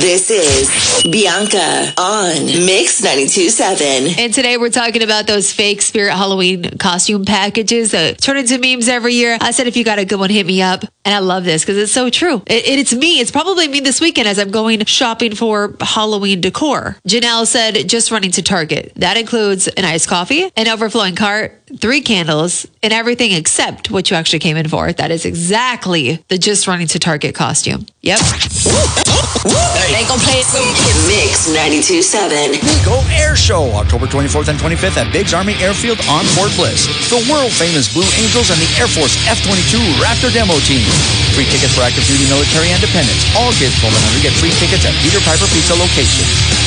This is Bianca on Mix 92.7. And today we're talking about those fake Spirit Halloween costume packages that turn into memes every year. I said, if you got a good one, hit me up. And I love this because it's so true. It's me. It's probably me this weekend as I'm going shopping for Halloween decor. Janelle said, just running to Target. That includes an iced coffee, an overflowing cart, 3 candles, and everything except what you actually came in for. That is exactly the just running to Target costume. Yep. They gon' play some Mix 92.7. Mego Air Show, October 24th and 25th at Biggs Army Airfield on Fort Bliss. The world-famous Blue Angels and the Air Force F-22 Raptor demo team. Free tickets for active duty military and dependents. All kids 12 and under get free tickets at Peter Piper Pizza locations.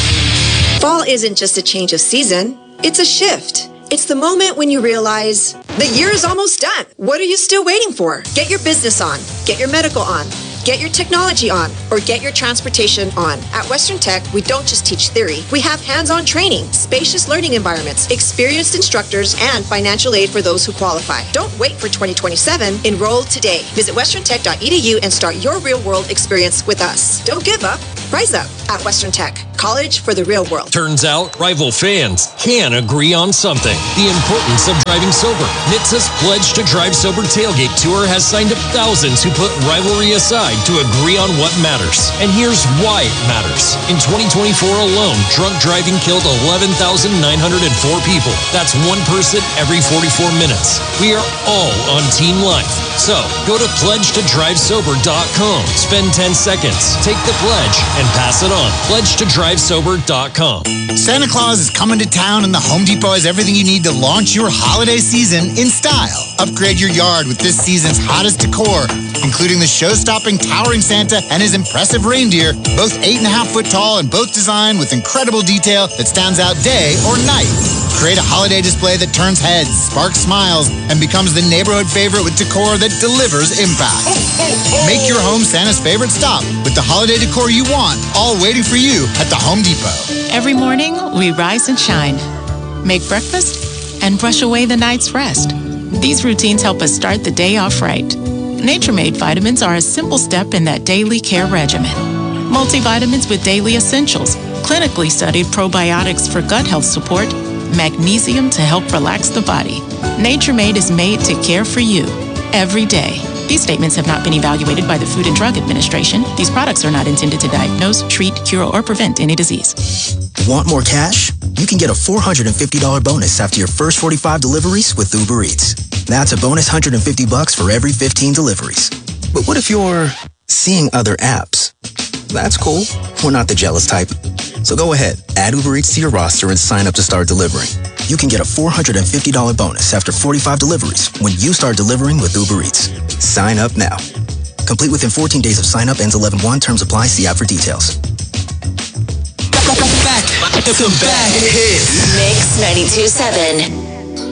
Fall isn't just a change of season, it's a shift. It's the moment when you realize the year is almost done. What are you still waiting for? Get your business on, get your medical on, get your technology on, or get your transportation on. At Western Tech, we don't just teach theory. We have hands-on training, spacious learning environments, experienced instructors, and financial aid for those who qualify. Don't wait for 2027. Enroll today. Visit westerntech.edu and start your real-world experience with us. Don't give up. Rise up at Western Tech. College for the real world. Turns out, rival fans can agree on something. The importance of driving sober. NHTSA's Pledge to Drive Sober Tailgate Tour has signed up thousands who put rivalry aside to agree on what matters. And here's why it matters. In 2024 alone, drunk driving killed 11,904 people. That's one person every 44 minutes. We are all on Team Life. So, go to pledgetodrivesober.com. Spend 10 seconds. Take the pledge and pass it on. pledgetodrivesober.com. Santa Claus is coming to town and the Home Depot has everything you need to launch your holiday season in style. Upgrade your yard with this season's hottest decor, including the show-stopping towering Santa and his impressive reindeer, both 8.5 foot tall and both designed with incredible detail that stands out day or night. Create a holiday display that turns heads, sparks smiles, and becomes the neighborhood favorite with decor that delivers impact. Make your home Santa's favorite stop with the holiday decor you want, all waiting for you at the Home Depot. Every morning, we rise and shine, make breakfast, and brush away the night's rest. These routines help us start the day off right. Nature-Made vitamins are a simple step in that daily care regimen. Multivitamins with daily essentials, clinically studied probiotics for gut health support, magnesium to help relax the body. Nature-Made is made to care for you every day. These statements have not been evaluated by the Food and Drug Administration. These products are not intended to diagnose, treat, cure, or prevent any disease. Want more cash? You can get a $450 bonus after your first 45 deliveries with Uber Eats. That's a bonus $150 for every 15 deliveries. But what if you're seeing other apps? That's cool. We're not the jealous type. So go ahead, add Uber Eats to your roster and sign up to start delivering. You can get a $450 bonus after 45 deliveries when you start delivering with Uber Eats. Sign up now. Complete within 14 days of sign up, ends 11/1. Terms apply. See app for details. Back to back hits. Mix 92.7.